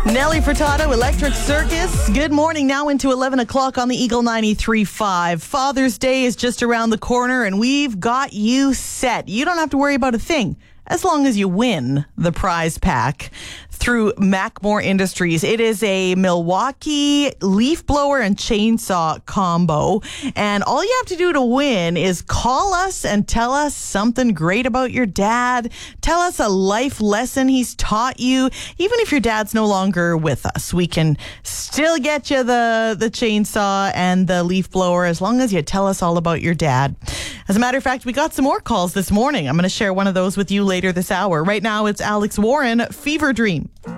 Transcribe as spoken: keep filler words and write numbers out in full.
Nelly Furtado, Electric Circus. Good morning. Now into eleven o'clock on the Eagle ninety-three point five. Father's Day is just around the corner, and we've got you set. You don't have to worry about a thing as long as you win the prize pack through Mackmore Industries. It is a Milwaukee leaf blower and chainsaw combo. And all you have to do to win is call us and tell us something great about your dad. Tell us a life lesson he's taught you. Even if your dad's no longer with us, we can still get you the, the chainsaw and the leaf blower as long as you tell us all about your dad. As a matter of fact, we got some more calls this morning. I'm going to share one of those with you later this hour. Right now, it's Alex Warren, Fever Dream.